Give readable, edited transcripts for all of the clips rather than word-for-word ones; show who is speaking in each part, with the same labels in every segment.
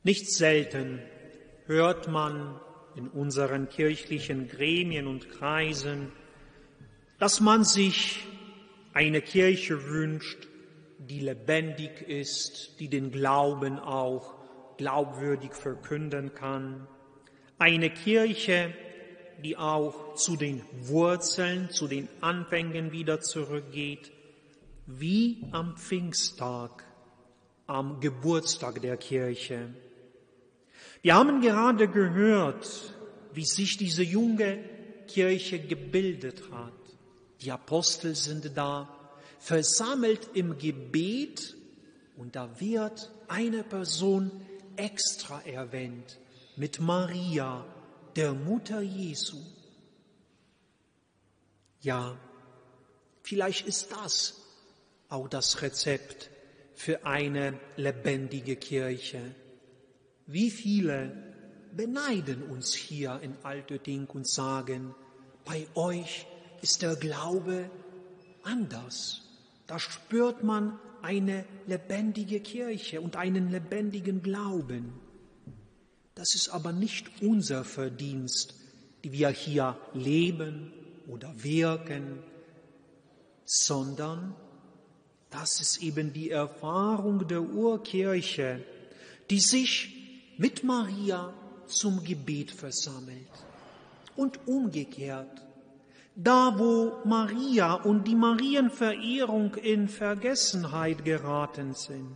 Speaker 1: Nicht selten hört man in unseren kirchlichen Gremien und Kreisen, dass man sich eine Kirche wünscht, die lebendig ist, die den Glauben auch glaubwürdig verkünden kann. Eine Kirche, die auch zu den Wurzeln, zu den Anfängen wieder zurückgeht, wie am Pfingsttag, am Geburtstag der Kirche. Wir haben gerade gehört, wie sich diese junge Kirche gebildet hat. Die Apostel sind da, versammelt im Gebet, und da wird eine Person extra erwähnt, mit Maria, der Mutter Jesu. Ja, vielleicht ist das auch das Rezept für eine lebendige Kirche. Wie viele beneiden uns hier in Altötting und sagen, bei euch ist der Glaube anders. Da spürt man eine lebendige Kirche und einen lebendigen Glauben. Das ist aber nicht unser Verdienst, die wir hier leben oder wirken, sondern das ist eben die Erfahrung der Urkirche, die sich mit Maria zum Gebet versammelt. Und umgekehrt, da wo Maria und die Marienverehrung in Vergessenheit geraten sind,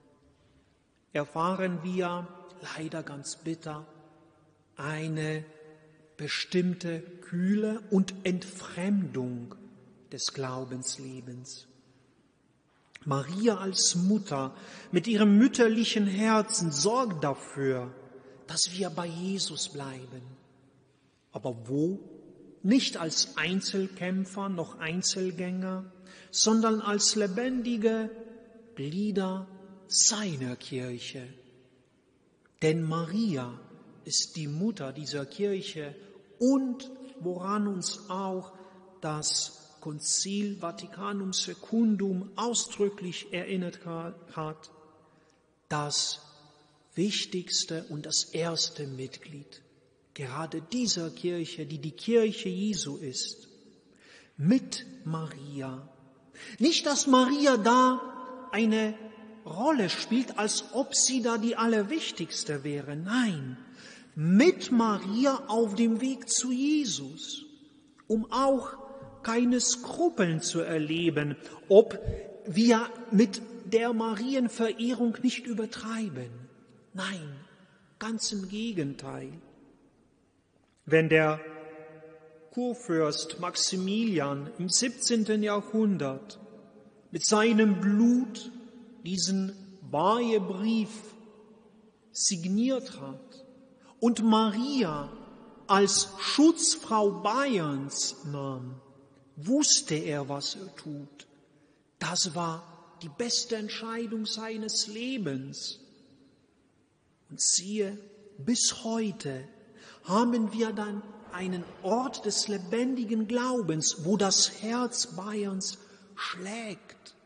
Speaker 1: erfahren wir leider ganz bitter eine bestimmte Kühle und Entfremdung des Glaubenslebens. Maria als Mutter mit ihrem mütterlichen Herzen sorgt dafür, dass wir bei Jesus bleiben. Aber wo? Nicht als Einzelkämpfer noch Einzelgänger, sondern als lebendige Glieder seiner Kirche. Denn Maria ist die Mutter dieser Kirche und woran uns auch das Konzil Vaticanum Secundum ausdrücklich erinnert hat, das wichtigste und das erste Mitglied gerade dieser Kirche, die die Kirche Jesu ist, mit Maria. Nicht, dass Maria da eine Rolle spielt, als ob sie da die Allerwichtigste wäre. Nein, mit Maria auf dem Weg zu Jesus, um auch keine Skrupeln zu erleben, ob wir mit der Marienverehrung nicht übertreiben. Nein, ganz im Gegenteil. Wenn der Kurfürst Maximilian im 17. Jahrhundert mit seinem Blut diesen Weihebrief signiert hat und Maria als Schutzfrau Bayerns nahm, wusste er, was er tut. Das war die beste Entscheidung seines Lebens. Und siehe, bis heute haben wir dann einen Ort des lebendigen Glaubens, wo das Herz Bayerns schlägt.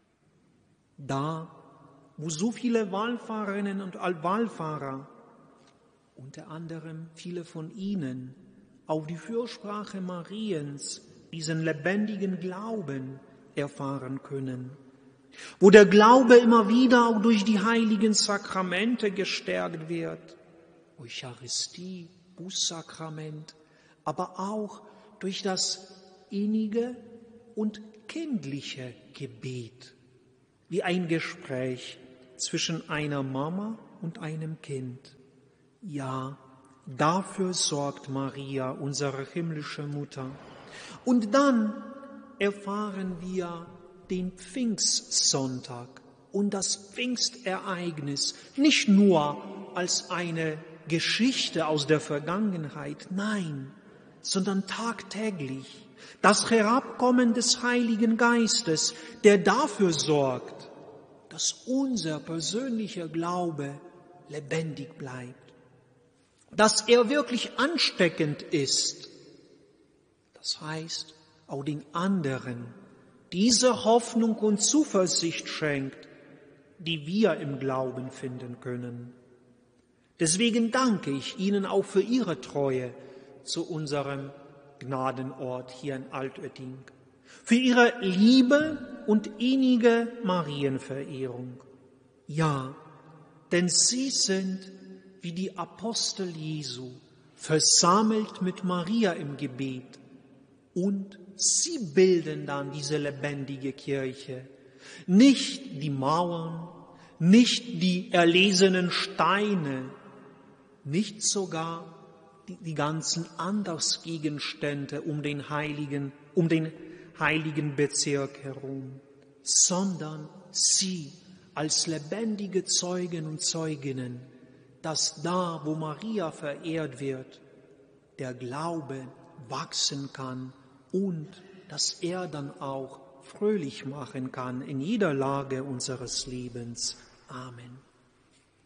Speaker 1: Da, wo so viele Wallfahrerinnen und Wallfahrer, unter anderem viele von ihnen, auf die Fürsprache Mariens diesen lebendigen Glauben erfahren können. Wo der Glaube immer wieder auch durch die heiligen Sakramente gestärkt wird, Eucharistie, Bußsakrament, aber auch durch das innige und kindliche Gebet, wie ein Gespräch zwischen einer Mama und einem Kind. Ja, dafür sorgt Maria, unsere himmlische Mutter. Und dann erfahren wir den Pfingstsonntag und das Pfingstereignis nicht nur als eine Geschichte aus der Vergangenheit, nein, sondern tagtäglich das Herabkommen des Heiligen Geistes, der dafür sorgt, dass unser persönlicher Glaube lebendig bleibt, dass er wirklich ansteckend ist. Das heißt, auch den anderen diese Hoffnung und Zuversicht schenkt, die wir im Glauben finden können. Deswegen danke ich Ihnen auch für Ihre Treue zu unserem Gnadenort hier in Altötting, für Ihre Liebe und innige Marienverehrung. Ja, denn Sie sind wie die Apostel Jesu, versammelt mit Maria im Gebet. Und Sie bilden dann diese lebendige Kirche. Nicht die Mauern, nicht die erlesenen Steine, nicht sogar die ganzen Andachtgegenstände um den heiligen Bezirk herum, sondern Sie als lebendige Zeugen und Zeuginnen, dass da, wo Maria verehrt wird, der Glaube wachsen kann und dass er dann auch fröhlich machen kann in jeder Lage unseres Lebens. Amen.